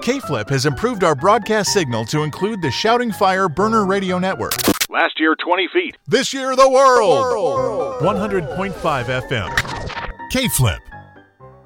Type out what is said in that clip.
K-Flip has improved our broadcast signal to include the Shouting Fire Burner Radio Network. Last year, 20 feet. This year, the world. 100.5 FM. K-Flip.